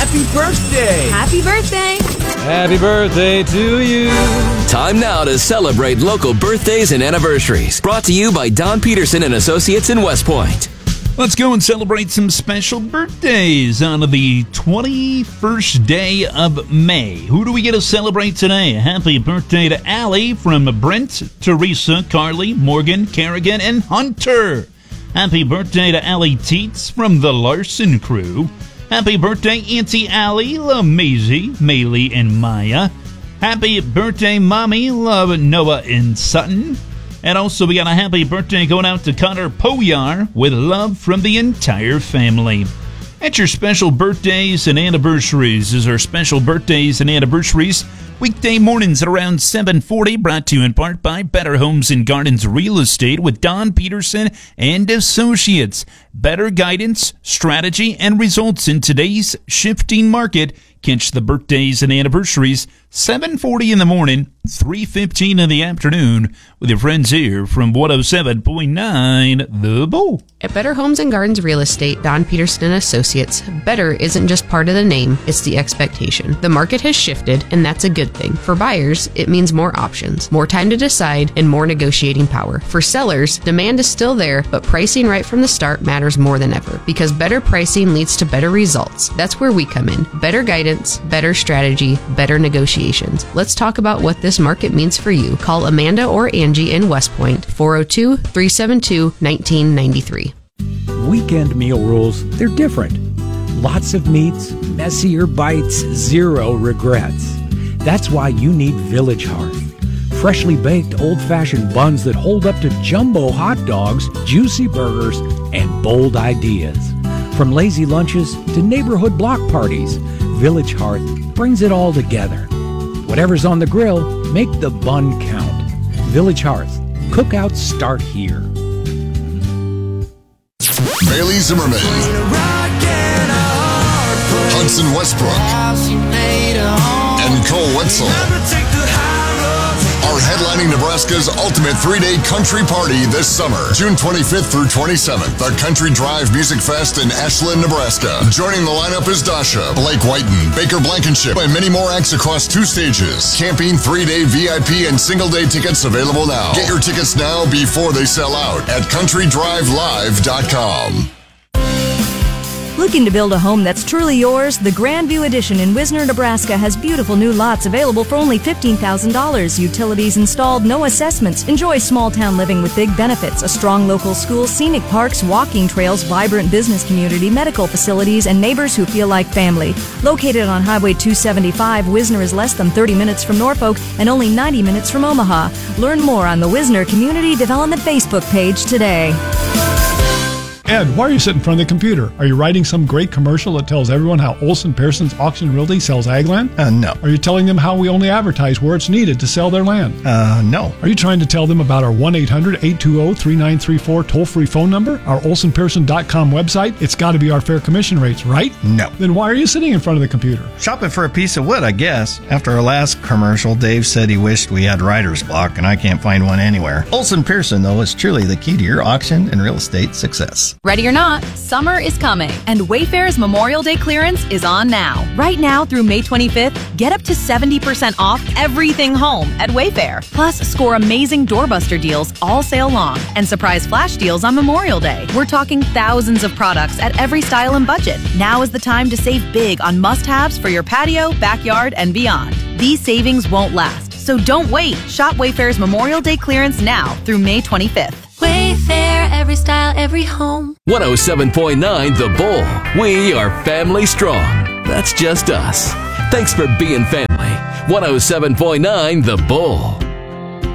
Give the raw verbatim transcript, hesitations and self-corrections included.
happy birthday! Happy birthday! Happy birthday to you! Time now to celebrate local birthdays and anniversaries. Brought to you by Don Peterson and Associates in West Point. Let's go and celebrate some special birthdays on the twenty-first day of May. Who do we get to celebrate today? Happy birthday to Allie from Brent, Teresa, Carly, Morgan, Kerrigan, and Hunter. Happy birthday to Allie Teets from the Larson crew. Happy birthday, Auntie Allie, love Maisie, Maylee, and Maya. Happy birthday, Mommy, love Noah and Sutton. And also, we got a happy birthday going out to Connor Poyar with love from the entire family. At your special birthdays and anniversaries is our special birthdays and anniversaries. Weekday mornings at around seven forty, brought to you in part by Better Homes and Gardens Real Estate with Don Peterson and Associates. Better guidance, strategy, and results in today's shifting market. Catch the birthdays and anniversaries seven forty in the morning, three fifteen in the afternoon with your friends here from one oh seven point nine The Bull. At Better Homes and Gardens Real Estate, Don Peterson and Associates, better isn't just part of the name, it's the expectation. The market has shifted, and that's a good thing. For buyers, it means more options, more time to decide, and more negotiating power. For sellers, demand is still there, but pricing right from the start matters more than ever, because better pricing leads to better results. That's where we come in. Better guidance, better strategy, better negotiations. Let's talk about what this market means for you. Call Amanda or Angie in West Point, four oh two, three seven two, one nine nine three. Weekend meal rules, they're different. Lots of meats, messier bites, zero regrets. That's why you need Village Hearth. Freshly baked old-fashioned buns that hold up to jumbo hot dogs, juicy burgers, and bold ideas. From lazy lunches to neighborhood block parties, Village Hearth brings it all together. Whatever's on the grill, make the bun count. Village Hearth. Cookouts start here. Bailey Zimmerman, Hudson Westbrook, and Cole Wetzel are headlining Nebraska's ultimate three-day country party this summer, June twenty-fifth through twenty-seventh, the Country Drive Music Fest in Ashland, Nebraska. Joining the lineup is Dasha, Blake Whiten, Baker Blankenship, and many more acts across two stages. Camping, three-day V I P, and single-day tickets available now. Get your tickets now before they sell out at country drive live dot com. Looking to build a home that's truly yours? The Grandview Edition in Wisner, Nebraska has beautiful new lots available for only fifteen thousand dollars. Utilities installed, no assessments. Enjoy small-town living with big benefits. A strong local school, scenic parks, walking trails, vibrant business community, medical facilities, and neighbors who feel like family. Located on Highway two seventy-five, Wisner is less than thirty minutes from Norfolk and only ninety minutes from Omaha. Learn more on the Wisner Community Development Facebook page today. Ed, why are you sitting in front of the computer? Are you writing some great commercial that tells everyone how Olson Pearson's Auction Realty sells ag land? Uh, no. Are you telling them how we only advertise where it's needed to sell their land? Uh, no. Are you trying to tell them about our one eight hundred, eight two zero, three nine three four toll-free phone number? Our olson pearson dot com website? It's got to be our fair commission rates, right? No. Then why are you sitting in front of the computer? Shopping for a piece of wood, I guess. After our last commercial, Dave said he wished we had writer's block, and I can't find one anywhere. Olson Pearson, though, is truly the key to your auction and real estate success. Ready or not, summer is coming, and Wayfair's Memorial Day clearance is on now. Right now through May twenty-fifth, get up to seventy percent off everything home at Wayfair. Plus, score amazing doorbuster deals all sale long and surprise flash deals on Memorial Day. We're talking thousands of products at every style and budget. Now is the time to save big on must-haves for your patio, backyard, and beyond. These savings won't last, so don't wait. Shop Wayfair's Memorial Day clearance now through May twenty-fifth. Wayfair, every style, every home. one oh seven point nine The Bull. We are family strong. That's just us. Thanks for being family. one oh seven point nine The Bull.